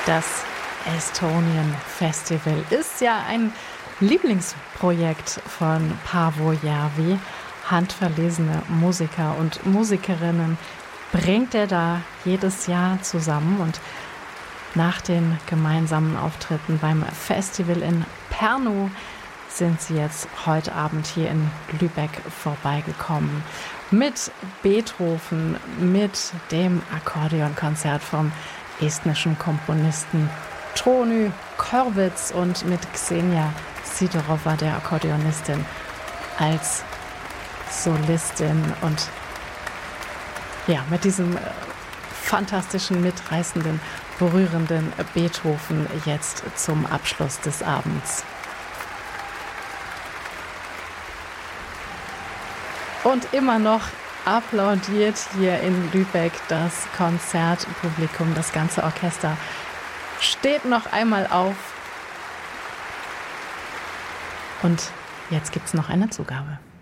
Das Estonian Festival ist ja ein Lieblingsprojekt von Paavo Järvi. Handverlesene Musiker und Musikerinnen bringt er da jedes Jahr zusammen. Und nach den gemeinsamen Auftritten beim Festival in Pärnu sind sie jetzt heute Abend hier in Lübeck vorbeigekommen. Mit Beethoven, mit dem Akkordeonkonzert vom estnischen Komponisten Tony Korvits und mit Xenia Sidorova, der Akkordeonistin, als Solistin. Und ja, mit diesem fantastischen, mitreißenden, berührenden Beethoven jetzt zum Abschluss des Abends. Und immer noch applaudiert hier in Lübeck das Konzertpublikum. Das ganze Orchester steht noch einmal auf. Und jetzt gibt's noch eine Zugabe.